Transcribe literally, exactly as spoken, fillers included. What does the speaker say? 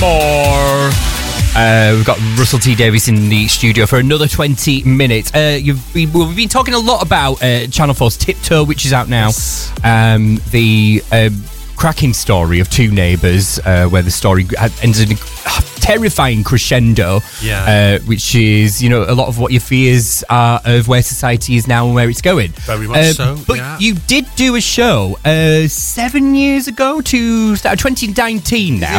More. Uh, we've got Russell T Davies in the studio for another twenty minutes. Uh, you've been, we've been talking a lot about uh, Channel four's Tiptoe, which is out now. Yes. Um, the uh, cracking story of two neighbours, uh, where the story had, ended in a terrifying crescendo. Yeah. Uh, which is, you know, a lot of what your fears are of where society is now and where it's going. Very much Uh, so, But yeah. you did do a show uh, seven years ago to twenty nineteen now.